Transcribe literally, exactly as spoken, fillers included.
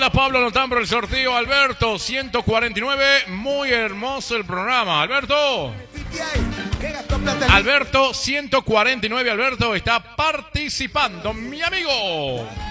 Hola Pablo, anotando por el sorteo. Alberto, ciento cuarenta y nueve. Muy hermoso el programa. Alberto. Alberto, ciento cuarenta y nueve. Alberto está participando, mi amigo.